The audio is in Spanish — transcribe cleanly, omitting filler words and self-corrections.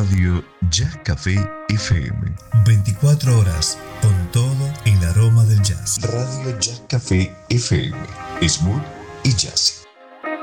Radio Jazz Café FM. 24 horas con todo el aroma del jazz. Radio Jazz Café FM. Smooth y jazz.